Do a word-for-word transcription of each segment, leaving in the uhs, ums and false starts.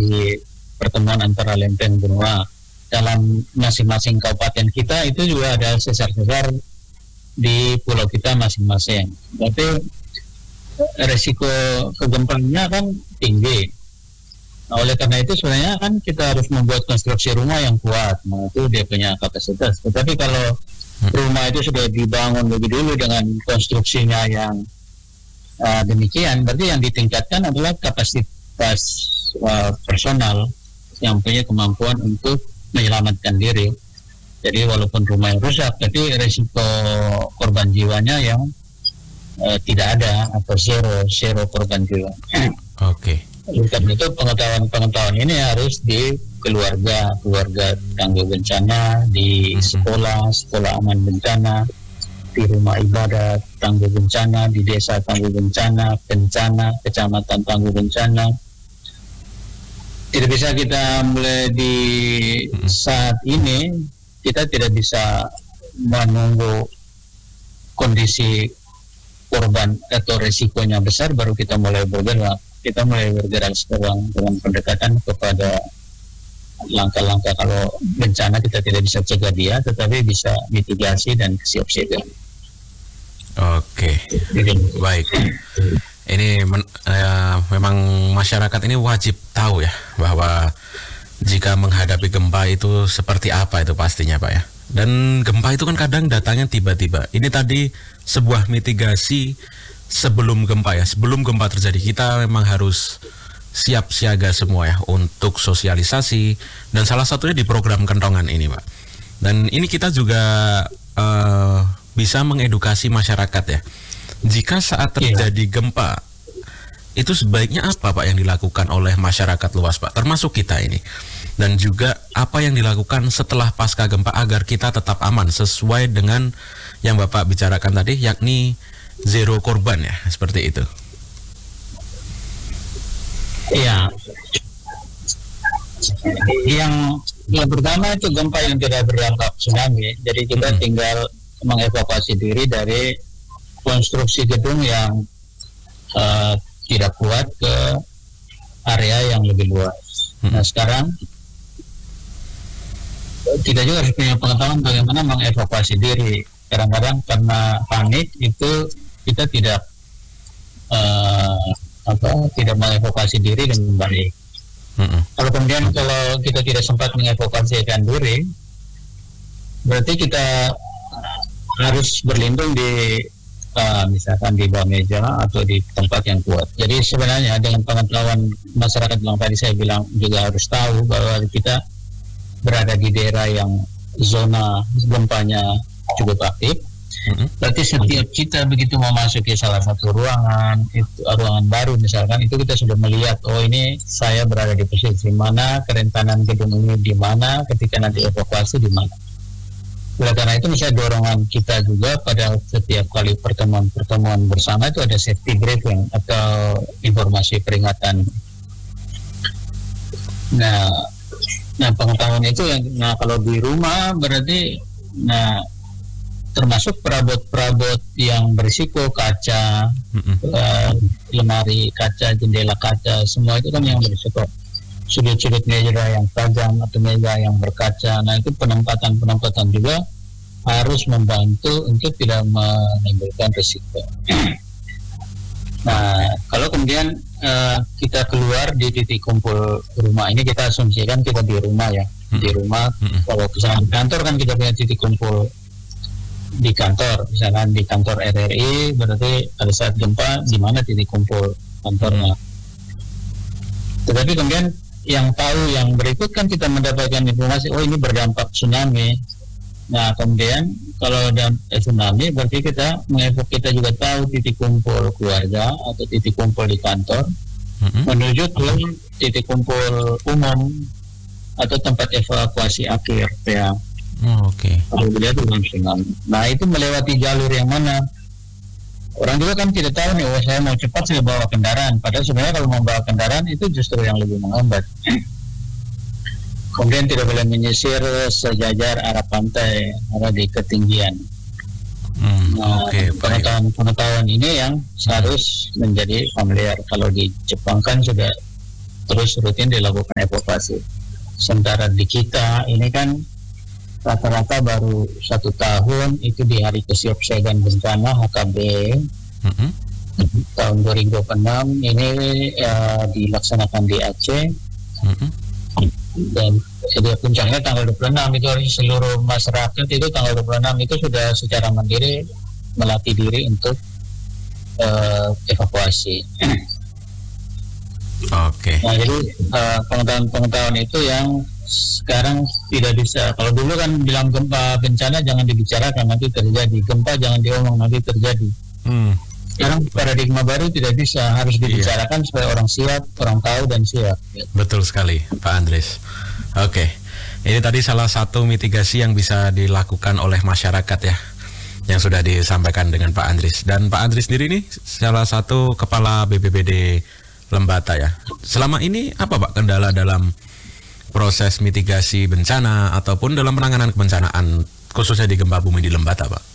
di pertemuan antara lempeng benua. Dalam masing-masing kabupaten kita itu juga ada sesar-sesar di pulau kita masing-masing. Tapi resiko kegempaannya kan tinggi. Nah, oleh karena itu sebenarnya kan kita harus membuat konstruksi rumah yang kuat. Nah, itu dia punya kapasitas. Tetapi kalau rumah itu sudah dibangun lebih dulu dengan konstruksinya yang uh, demikian, berarti yang ditingkatkan adalah kapasitas uh, personal yang punya kemampuan untuk menyelamatkan diri. Jadi walaupun rumah yang rusak, tapi resiko korban jiwanya yang uh, tidak ada atau zero, zero korban jiwa. Oke. Okay. Karena itu pengetahuan-pengetahuan ini harus di keluarga, keluarga tangguh bencana, di sekolah, sekolah aman bencana, di rumah ibadah tangguh bencana, di desa tangguh bencana, bencana, kecamatan tangguh bencana. Tidak bisa kita mulai di saat ini, kita tidak bisa menunggu kondisi korban atau resikonya besar baru kita mulai bergerak. Kita mulai bergerak sekarang dengan pendekatan kepada langkah-langkah. Kalau bencana kita tidak bisa cegah dia, tetapi bisa mitigasi dan kesiapsiagaan. Oke, baik. Ini men, uh, memang masyarakat ini wajib tahu ya bahwa jika menghadapi gempa itu seperti apa itu pastinya Pak ya. Dan gempa itu kan kadang datangnya tiba-tiba. Ini tadi sebuah mitigasi sebelum gempa ya. Sebelum gempa terjadi kita memang harus siap siaga semua ya untuk sosialisasi, dan salah satunya di program Kentongan ini Pak. Dan ini kita juga uh, bisa mengedukasi masyarakat ya. Jika saat terjadi gempa, itu sebaiknya apa Pak yang dilakukan oleh masyarakat luas Pak, termasuk kita ini? Dan juga apa yang dilakukan setelah pasca gempa agar kita tetap aman sesuai dengan yang Bapak bicarakan tadi, yakni zero korban ya, seperti itu. Iya. Yang yang pertama itu gempa yang tidak berdampak tsunami. Jadi kita hmm. tinggal mengevakuasi diri dari konstruksi gedung yang uh, tidak kuat ke area yang lebih luas. Hmm. Nah sekarang kita juga harus punya pengetahuan bagaimana mengevakuasi diri. Kadang-kadang karena panik itu kita tidak uh, apa tidak mengevakuasi diri dengan baik. Hmm. Kalau kemudian kalau kita tidak sempat mengevakuasikan diri, berarti kita harus berlindung di Uh, misalkan di bawah meja atau di tempat yang kuat. Jadi sebenarnya dengan pengetahuan masyarakat yang tadi saya bilang juga harus tahu bahwa kita berada di daerah yang zona gempanya cukup aktif. Mm-hmm. Berarti setiap kita begitu memasuki salah satu ruangan, itu ruangan baru misalkan, itu kita sudah melihat, oh ini saya berada di posisi mana, kerentanan gedung ini di mana, ketika nanti evakuasi di mana. Oleh karena itu misalnya dorongan kita juga pada setiap kali pertemuan-pertemuan bersama itu ada safety briefing atau informasi peringatan. Nah, nah pengetahuan itu yang, nah kalau di rumah berarti, nah termasuk perabot-perabot yang berisiko, kaca, mm-hmm. uh, lemari kaca, jendela kaca, semua itu kan yang berisiko. Sudut-sudut meja yang tajam atau meja yang berkaca, nah itu penempatan-penempatan juga harus membantu untuk tidak menimbulkan risiko. Nah, kalau kemudian uh, kita keluar di titik kumpul rumah ini, kita asumsikan kita di rumah ya, hmm. di rumah. Hmm. Kalau misalnya kantor kan kita punya titik kumpul di kantor, misalnya di kantor R R I, berarti pada saat gempa di mana titik kumpul kantornya. Hmm. Tetapi kemudian yang tahu yang berikut kan kita mendapatkan informasi, oh ini berdampak tsunami. Nah kemudian kalau ada tsunami berarti kita mengevok kita juga tahu titik kumpul keluarga atau titik kumpul di kantor, mm-hmm. menuju ke titik kumpul umum atau tempat evakuasi akhir ya. Oh, Oke. Okay. Nah itu melewati jalur yang mana? Orang juga kan tidak tahu nih, oh saya mau cepat saya bawa kendaraan. Padahal sebenarnya kalau membawa kendaraan itu justru yang lebih menghambat. Kemudian tidak boleh menyisir sejajar arah pantai, arah di ketinggian. Hmm, nah, okay, pengetahuan-pengetahuan ini yang harus hmm. menjadi familiar. Kalau di Jepang kan sudah terus rutin dilakukan evakuasi. Sementara di kita ini kan rata-rata baru satu tahun itu di hari kesiapsiagaan bencana H K B mm-hmm. tahun dua ribu dua puluh enam ini uh, dilaksanakan di Aceh mm-hmm. dan jadi puncaknya tanggal dua puluh enam itu seluruh masyarakat itu tanggal dua puluh enam itu sudah secara mandiri melatih diri untuk uh, evakuasi. Oke. Okay. Nah jadi uh, pengetahuan-pengetahuan itu yang sekarang tidak bisa. Kalau dulu kan bilang gempa bencana jangan dibicarakan nanti terjadi, gempa jangan diomong nanti terjadi. Hmm. Sekarang paradigma baru tidak bisa, harus dibicarakan iya. supaya orang siap, orang tahu dan siap. Betul sekali, Pak Andries. Oke, ini tadi salah satu mitigasi yang bisa dilakukan oleh masyarakat ya, yang sudah disampaikan dengan Pak Andries. Dan Pak Andries sendiri nih salah satu kepala B P B D Lembata ya. Selama ini apa Pak kendala dalam proses mitigasi bencana ataupun dalam penanganan kebencanaan khususnya di gempa bumi di Lembata, Pak?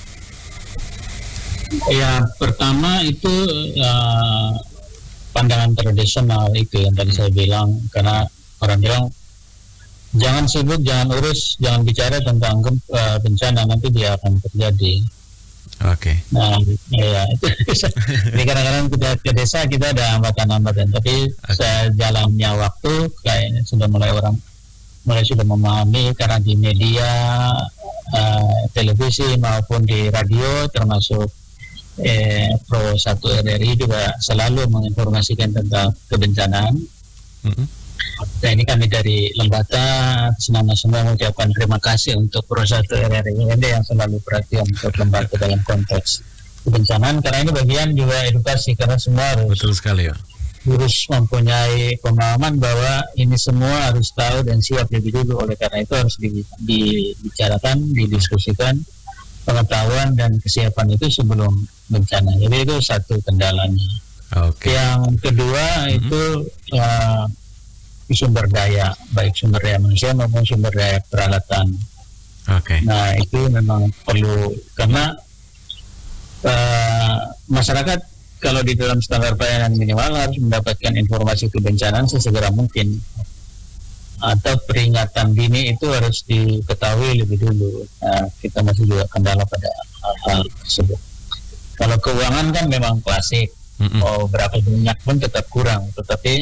Ya, pertama itu uh, pandangan tradisional itu yang tadi hmm. saya bilang, karena orang bilang jangan sibuk, jangan urus, jangan bicara tentang gempa, uh, bencana, nanti dia akan terjadi. Oke. Okay. Nah, ya itu ini kadang-kadang kita ke desa kita ada hambatan-hambatan, tapi okay. sejalannya waktu kayaknya sudah mulai orang mulai sudah memahami karena di media uh, televisi maupun di radio termasuk eh, Pro satu R R I juga selalu menginformasikan tentang kebencanaan. Mm-hmm. Nah ini kami dari Lembata senang semua mengucapkan terima kasih untuk Pro satu R R I yang selalu perhatian untuk Lembata dalam konteks kebencanaan, karena ini bagian juga edukasi, karena semua harus betul sekali ya, harus mempunyai pemahaman bahwa ini semua harus tahu dan siap lebih dulu. Oleh karena itu harus dibicarakan, didiskusikan pengetahuan dan kesiapan itu sebelum bencana. Jadi itu satu kendalanya. Okay. Yang kedua mm-hmm. itu uh, sumber daya, baik sumber daya manusia maupun sumber daya peralatan. Okay. Nah itu memang perlu, karena uh, masyarakat kalau di dalam standar pelayanan minimal harus mendapatkan informasi kebencanaan sesegera mungkin, atau peringatan dini itu harus diketahui lebih dulu. Nah, kita masih juga kendala pada hal-hal tersebut. Kalau keuangan kan memang klasik, mm-hmm. oh berapa banyak pun tetap kurang, tetapi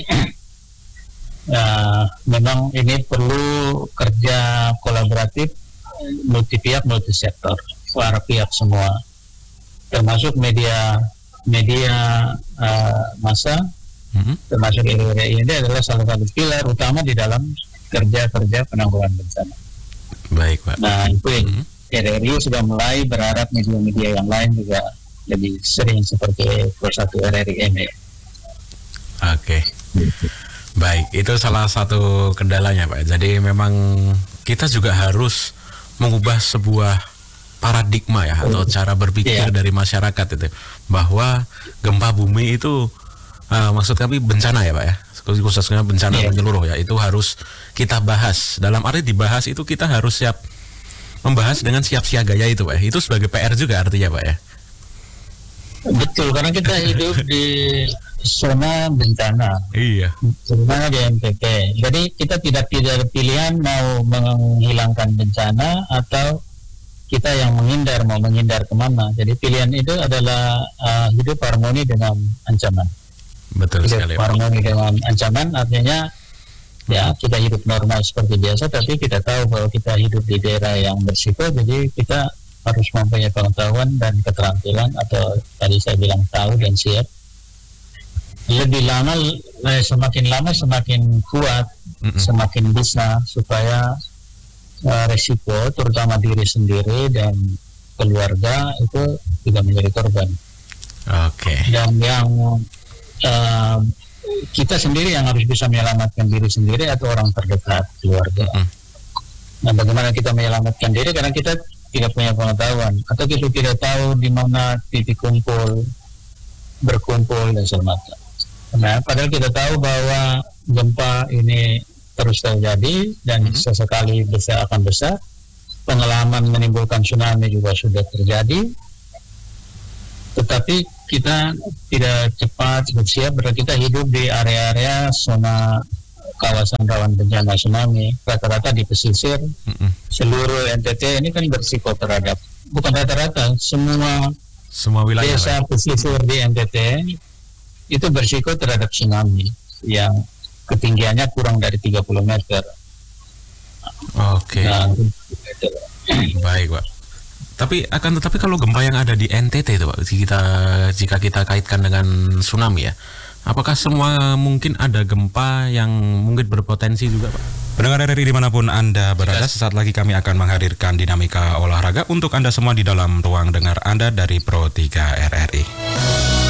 uh, memang ini perlu kerja kolaboratif multi pihak, multi sektor, para pihak semua, termasuk media media uh, massa, mm-hmm. termasuk R R I. Ini adalah salah satu pilar utama di dalam kerja-kerja penanggulangan bencana. Baik, Pak. Nah, itu mm-hmm. R R I sudah mulai berharap media-media yang lain juga lebih sering seperti Pro satu R R I ini. Oke. Baik, itu salah satu kendalanya, Pak. Jadi memang kita juga harus mengubah sebuah paradigma ya, atau cara berpikir yeah. dari masyarakat itu, bahwa gempa bumi itu uh, maksud kami bencana ya Pak ya, khususnya bencana yeah. menyeluruh ya, itu harus kita bahas. Dalam arti dibahas itu kita harus siap membahas dengan siap siaga ya itu Pak. Itu sebagai P R juga artinya Pak ya. Betul, karena kita hidup di zona bencana. Iya. Zona D M P P. Jadi kita tidak tidak pilihan mau menghilangkan bencana atau kita yang menghindar, mau menghindar kemana. Jadi pilihan itu adalah uh, hidup harmoni dengan ancaman. Betul hidup sekali. Harmoni dengan ancaman artinya hmm. ya kita hidup normal seperti biasa, tapi kita tahu bahwa kita hidup di daerah yang berisiko, jadi kita harus mempunyai pengetahuan dan keterampilan, atau tadi saya bilang tahu dan siap. Lebih lama, eh, semakin lama semakin kuat, hmm. semakin bisa, supaya Uh, resiko terutama diri sendiri dan keluarga itu tidak menjadi korban. Oke. Okay. Dan yang uh, kita sendiri yang harus bisa menyelamatkan diri sendiri atau orang terdekat keluarga. Mm-hmm. Nah, bagaimana kita menyelamatkan diri? Karena kita tidak punya pengetahuan atau kita tidak tahu di mana titik kumpul, berkumpul dan semacam. Nah, padahal kita tahu bahwa gempa ini terus terjadi dan mm-hmm. sesekali besar akan besar. Pengalaman menimbulkan tsunami juga sudah terjadi. tetapi kita tidak cepat siap berarti kita hidup di area-area zona kawasan rawan bencana tsunami. Rata-rata di pesisir mm-mm. seluruh N T T ini kan berisiko terhadap, bukan rata-rata, semua semua wilayah desa ya? pesisir di N T T itu berisiko terhadap tsunami yang ketinggiannya kurang dari tiga puluh meter. Oke. Okay. Nah, baik, Pak. Tapi akan tetapi kalau gempa yang ada di N T T itu, Pak, kita jika kita kaitkan dengan tsunami ya, apakah semua mungkin ada gempa yang mungkin berpotensi juga, Pak? Pendengar R R I dimanapun Anda berada, sesaat lagi kami akan menghadirkan dinamika olahraga untuk Anda semua di dalam ruang dengar Anda dari Pro tiga R R I.